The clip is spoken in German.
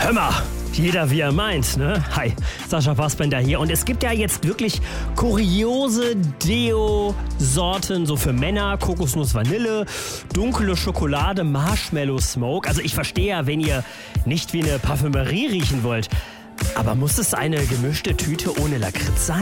Hör mal, jeder wie er meint, ne? Hi, Sascha Fassbender hier. Und es gibt ja jetzt wirklich kuriose Deo-Sorten, so für Männer, Kokosnuss Vanille, dunkle Schokolade, Marshmallow Smoke. Also ich verstehe ja, wenn ihr nicht wie eine Parfümerie riechen wollt. Aber muss es eine gemischte Tüte ohne Lakritz sein?